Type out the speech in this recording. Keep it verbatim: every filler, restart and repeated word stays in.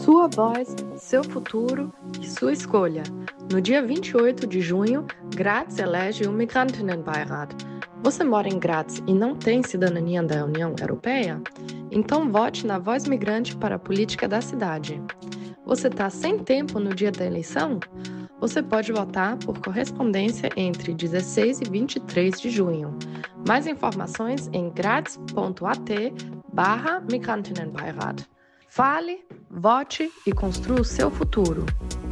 Sua voz, seu futuro e sua escolha. No dia vinte e oito de junho, Graz elege um Migrantinnenbeirat. Você mora em Graz e não tem cidadania da União Europeia? Então vote na Voz Migrante para a política da cidade. Você está sem tempo no dia da eleição? Você pode votar por correspondência entre dezesseis e vinte e três de junho. Mais informações em graz.at barra Migrantinnenbeirat. Fale, vote e construa o seu futuro.